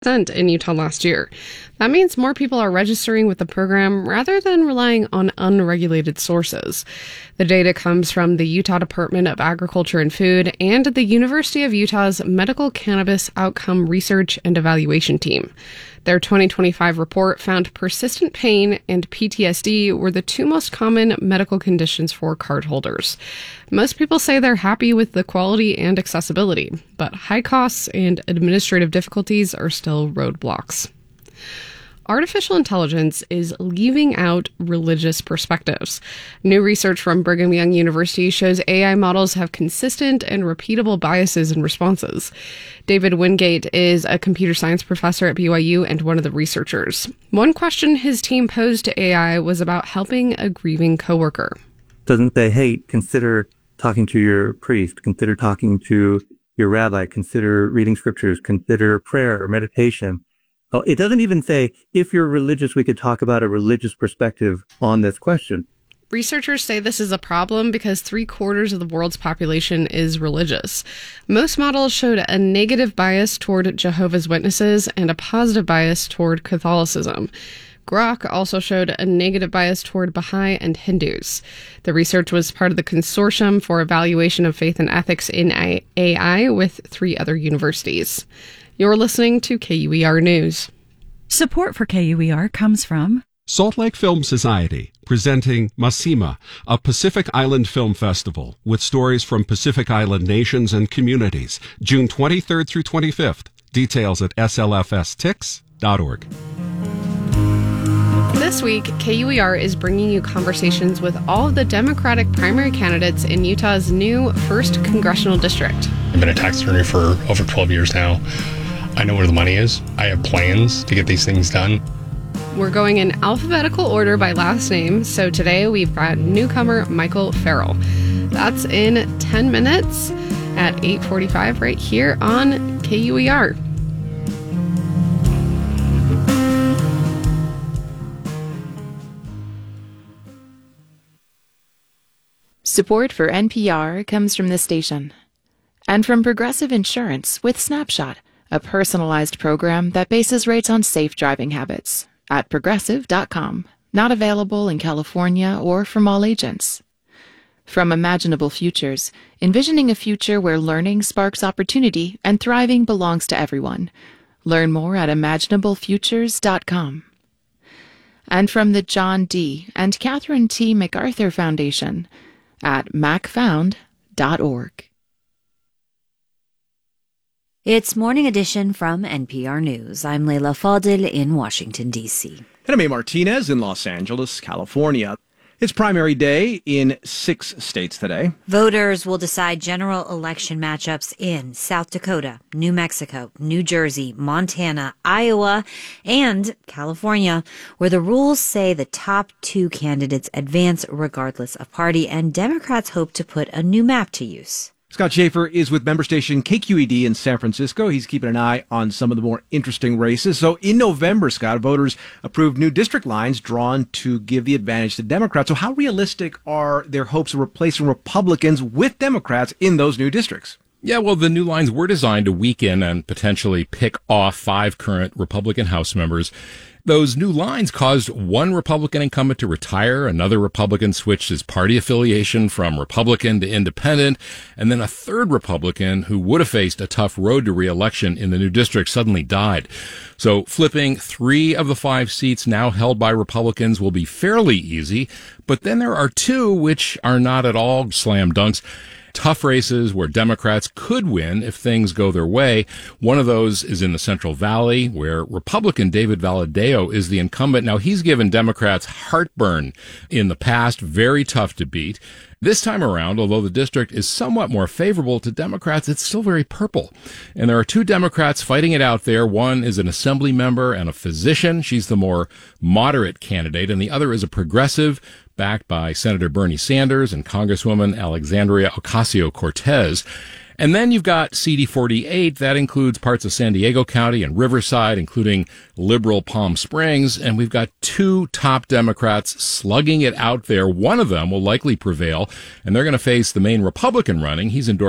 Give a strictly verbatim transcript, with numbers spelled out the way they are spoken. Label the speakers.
Speaker 1: in Utah last year. That means more people are registering with the program rather than relying on unregulated sources. The data comes from the Utah Department of Agriculture and Food and the University of Utah's Medical Cannabis Outcome Research and Evaluation Team. Their twenty twenty-five report found persistent pain and P T S D were the two most common medical conditions for cardholders. Most people say they're happy with the quality and accessibility, but high costs and administrative difficulties are still roadblocks. Artificial intelligence is leaving out religious perspectives. New research from Brigham Young University shows A I models have consistent and repeatable biases in responses. David Wingate is a computer science professor at B Y U and one of the researchers. One question his team posed to A I was about helping a grieving coworker.
Speaker 2: Doesn't say, hey, consider talking to your priest, consider talking to your rabbi, consider reading scriptures, consider prayer or meditation. Oh, it doesn't even say, if you're religious, we could talk about a religious perspective on this question.
Speaker 1: Researchers say this is a problem because three quarters of the world's population is religious. Most models showed a negative bias toward Jehovah's Witnesses and a positive bias toward Catholicism. Grok also showed a negative bias toward Baha'i and Hindus. The research was part of the Consortium for Evaluation of Faith and Ethics in A I with three other universities. You're listening to K U E R News.
Speaker 3: Support for K U E R comes from
Speaker 4: Salt Lake Film Society, presenting Masima, a Pacific Island film festival with stories from Pacific Island nations and communities, June twenty-third through twenty-fifth. Details at S L F S tix dot org.
Speaker 1: This week, K U E R is bringing you conversations with all of the Democratic primary candidates in Utah's new first congressional district.
Speaker 5: I've been a tax attorney for over twelve years now. I know where the money is. I have plans to get these things done.
Speaker 1: We're going in alphabetical order by last name, so today we've got newcomer Michael Farrell. That's in ten minutes at eight forty-five right here on K U E R.
Speaker 6: Support for N P R comes from this station and from Progressive Insurance with Snapshot, a personalized program that bases rates on safe driving habits at progressive dot com. Not available in California or from all agents. From Imaginable Futures, envisioning a future where learning sparks opportunity and thriving belongs to everyone. Learn more at imaginable futures dot com. And from the John D. and Catherine T. MacArthur Foundation at mac found dot org.
Speaker 7: It's Morning Edition from N P R News. I'm Leila Fadil in Washington, D C.
Speaker 8: And I'm A. Martinez in Los Angeles, California. It's primary day in six states today.
Speaker 7: Voters will decide general election matchups in South Dakota, New Mexico, New Jersey, Montana, Iowa, and California, where the rules say the top two candidates advance regardless of party, and Democrats hope to put a new map to use.
Speaker 8: Scott Schaefer is with member station K Q E D in San Francisco. He's keeping an eye on some of the more interesting races. So in November, Scott, voters approved new district lines drawn to give the advantage to Democrats. So how realistic are their hopes of replacing Republicans with Democrats in those new districts?
Speaker 9: Yeah, well, the new lines were designed to weaken and potentially pick off five current Republican House members. Those new lines caused one Republican incumbent to retire, another Republican switched his party affiliation from Republican to Independent, and then a third Republican who would have faced a tough road to re-election in the new district suddenly died. So flipping three of the five seats now held by Republicans will be fairly easy, but then there are two which are not at all slam dunks. Tough races where Democrats could win if things go their way. One of those is in the Central Valley, where Republican David Valadao is the incumbent. Now, he's given Democrats heartburn in the past, very tough to beat. This time around, although the district is somewhat more favorable to Democrats, it's still very purple. And there are two Democrats fighting it out there. One is an assembly member and a physician. She's the more moderate candidate. And the other is a progressive, backed by Senator Bernie Sanders and Congresswoman Alexandria Ocasio-Cortez. And then you've got C D forty-eight. That includes parts of San Diego County and Riverside, including liberal Palm Springs. And we've got two top Democrats slugging it out there. One of them will likely prevail, and they're going to face the main Republican running. He's endorsed